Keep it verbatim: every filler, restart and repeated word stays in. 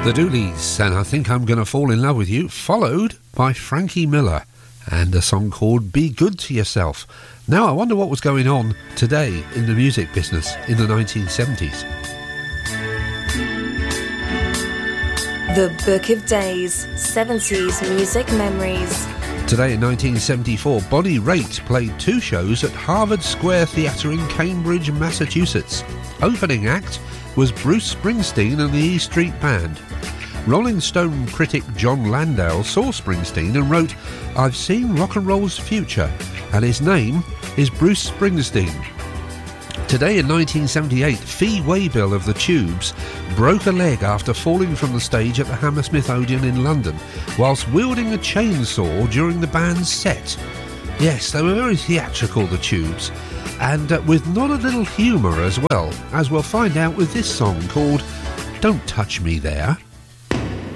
The Dooleys, and I Think I'm Gonna Fall in Love with You, followed by Frankie Miller and a song called Be Good to Yourself. Now I wonder what was going on today in the music business in the nineteen seventies. The Book of Days, seventies Music Memories. Today in nineteen seventy-four, Bonnie Raitt played two shows at Harvard Square Theatre in Cambridge, Massachusetts. Opening act was Bruce Springsteen and the E Street Band. Rolling Stone critic John Landau saw Springsteen and wrote, "I've seen rock and roll's future, and his name is Bruce Springsteen." Today in nineteen seventy-eight, Fee Waybill of the Tubes broke a leg after falling from the stage at the Hammersmith Odeon in London whilst wielding a chainsaw during the band's set. Yes, they were very theatrical, the Tubes, and uh, with not a little humour as well, as we'll find out with this song called Don't Touch Me There.